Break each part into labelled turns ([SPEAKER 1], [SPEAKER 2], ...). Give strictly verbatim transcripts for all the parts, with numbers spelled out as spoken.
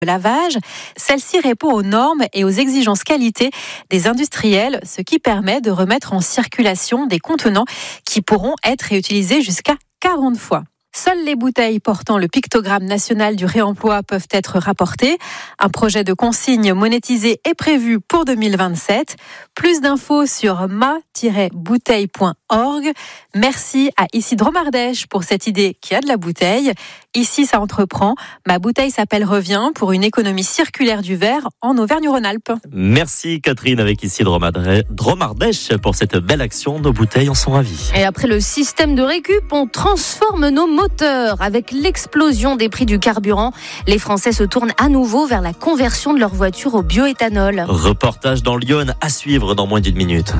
[SPEAKER 1] de lavage. Celle-ci répond aux normes et aux exigences qualité des industriels, ce qui permet de remettre en circulation des contenants qui pourront être réutilisés jusqu'à quarante fois. Seules les bouteilles portant le pictogramme national du réemploi peuvent être rapportées. Un projet de consigne monétisé est prévu pour deux mille vingt-sept. Plus d'infos sur ma tiret bouteille point org. Merci à Ici Dromardèche pour cette idée qui a de la bouteille. Ici, ça entreprend. Ma bouteille s'appelle Revient pour une économie circulaire du verre en Auvergne-Rhône-Alpes.
[SPEAKER 2] Merci Catherine avec Ici Dromardèche pour cette belle action. Nos bouteilles en sont ravies.
[SPEAKER 3] Et après le système de récup, on transforme nos moteurs. Avec l'explosion des prix du carburant, les Français se tournent à nouveau vers la conversion de leur voiture au bioéthanol.
[SPEAKER 2] Reportage dans Lyon à suivre dans moins d'une minute.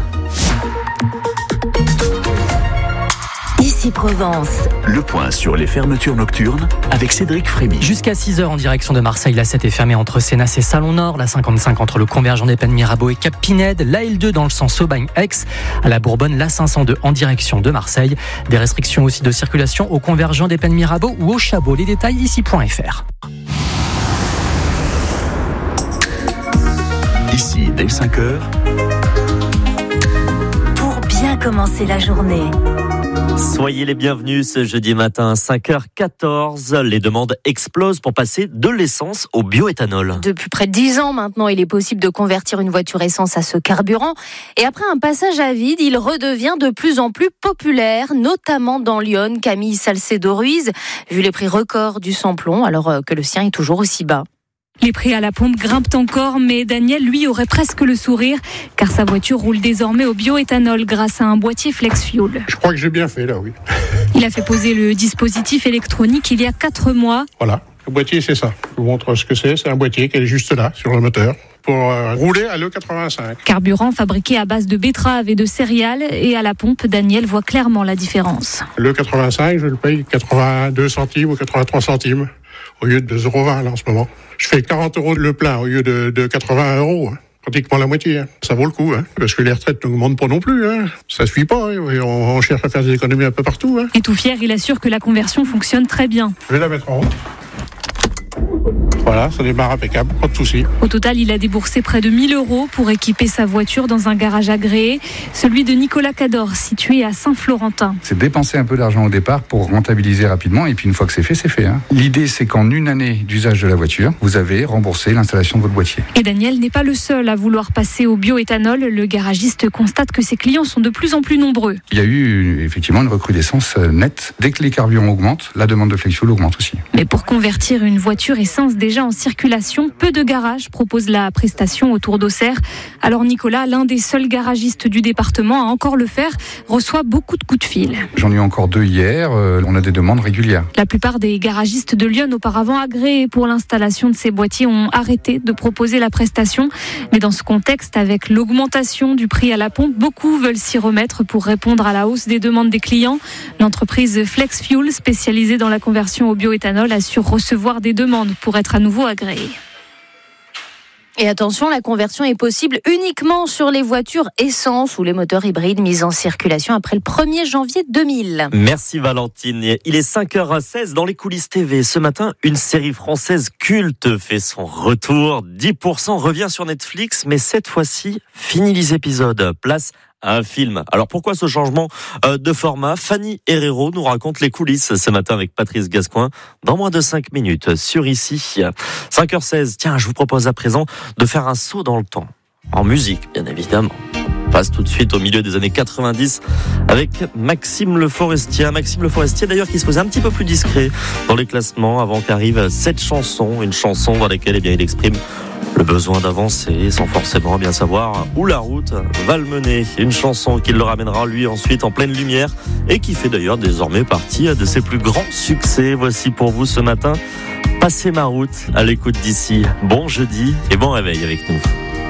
[SPEAKER 4] Ici Provence. Le point sur les fermetures nocturnes avec Cédric Frémy.
[SPEAKER 5] Jusqu'à six heures en direction de Marseille, la sept est fermée entre Sénas et Salon Nord, la cinquante-cinq entre le convergent des Pennes Mirabeau et Cap Pinède, la L deux dans le sens Aubagne-Aix, à la Bourbonne, la cinq cent deux en direction de Marseille. Des restrictions aussi de circulation au convergent des Pennes Mirabeau ou au Chabot. Les détails ici point f r.
[SPEAKER 4] Ici dès cinq heures.
[SPEAKER 6] Pour bien commencer la journée.
[SPEAKER 2] Soyez les bienvenus ce jeudi matin, cinq heures quatorze. Les demandes explosent pour passer de l'essence au bioéthanol.
[SPEAKER 3] Depuis près de dix ans maintenant, il est possible de convertir une voiture essence à ce carburant. Et après un passage à vide, il redevient de plus en plus populaire, notamment dans Lyon. Camille Salcedo-Ruiz, vu les prix records du samplon, alors que le sien est toujours aussi bas.
[SPEAKER 7] Les prix à la pompe grimpent encore, mais Daniel, lui, aurait presque le sourire, car sa voiture roule désormais au bioéthanol grâce à un boîtier Flex Fuel.
[SPEAKER 8] Je crois que j'ai bien fait là, oui.
[SPEAKER 7] Il a fait poser le dispositif électronique il y a quatre mois.
[SPEAKER 8] Voilà, le boîtier c'est ça. Je vous montre ce que c'est. C'est un boîtier qui est juste là, sur le moteur, pour euh, rouler à l'E quatre-vingt-cinq.
[SPEAKER 7] Carburant fabriqué à base de betterave et de céréales, et à la pompe, Daniel voit clairement la différence.
[SPEAKER 8] L'E quatre-vingt-cinq, je le paye quatre-vingt-deux centimes ou quatre-vingt-trois centimes. Au lieu de zéro virgule vingt là en ce moment. Je fais quarante euros le plein au lieu de, de quatre-vingts euros. Hein. Pratiquement la moitié. Hein. Ça vaut le coup. Hein. Parce que les retraites n'augmentent pas non plus. Hein. Ça ne suit pas. Hein. On, on cherche à faire des économies un peu partout. Hein.
[SPEAKER 7] Et tout fier, il assure que la conversion fonctionne très bien.
[SPEAKER 8] Je vais la mettre en haut. Voilà, ça démarre impeccable, pas de souci.
[SPEAKER 7] Au total, il a déboursé près de mille euros pour équiper sa voiture dans un garage agréé, celui de Nicolas Cador, situé à Saint-Florentin.
[SPEAKER 9] C'est dépenser un peu d'argent au départ pour rentabiliser rapidement, et puis une fois que c'est fait, c'est fait. Hein. L'idée, c'est qu'en une année d'usage de la voiture, vous avez remboursé l'installation de votre boîtier.
[SPEAKER 7] Et Daniel n'est pas le seul à vouloir passer au bioéthanol. Le garagiste constate que ses clients sont de plus en plus nombreux.
[SPEAKER 9] Il y a eu effectivement une recrudescence nette. Dès que les carburants augmentent, la demande de Flex Fuel augmente aussi.
[SPEAKER 7] Mais pour convertir une voiture essence déjà en circulation, peu de garages proposent la prestation autour d'Auxerre. Alors Nicolas, l'un des seuls garagistes du département à encore le faire, reçoit beaucoup de coups de fil.
[SPEAKER 9] J'en ai eu encore deux hier, euh, on a des demandes régulières.
[SPEAKER 7] La plupart des garagistes de Lyon, auparavant agréés pour l'installation de ces boîtiers, ont arrêté de proposer la prestation. Mais dans ce contexte, avec l'augmentation du prix à la pompe, beaucoup veulent s'y remettre pour répondre à la hausse des demandes des clients. L'entreprise Flex Fuel, spécialisée dans la conversion au bioéthanol, assure recevoir des demandes pour être à nouveau agréé.
[SPEAKER 3] Et attention, la conversion est possible uniquement sur les voitures essence ou les moteurs hybrides mis en circulation après le premier janvier deux mille.
[SPEAKER 2] Merci Valentine. Il est cinq heures seize dans les coulisses T V. Ce matin, une série française culte fait son retour. dix pour cent revient sur Netflix, mais cette fois-ci, fini les épisodes. Place à un film. Alors pourquoi ce changement de format ? Fanny Herrero nous raconte les coulisses ce matin avec Patrice Gascoin dans moins de cinq minutes sur Ici. cinq heures seize. Tiens, je vous propose à présent de faire un saut dans le temps. En musique, bien évidemment. On passe tout de suite au milieu des années quatre-vingt-dix avec Maxime Le Forestier. Maxime Le Forestier d'ailleurs qui se faisait un petit peu plus discret dans les classements avant qu'arrive cette chanson. Une chanson dans laquelle eh bien, il exprime le besoin d'avancer sans forcément bien savoir où la route va le mener. Une chanson qui le ramènera lui ensuite en pleine lumière et qui fait d'ailleurs désormais partie de ses plus grands succès. Voici pour vous ce matin, Passez ma route à l'écoute d'Ici. Bon jeudi et bon réveil avec nous.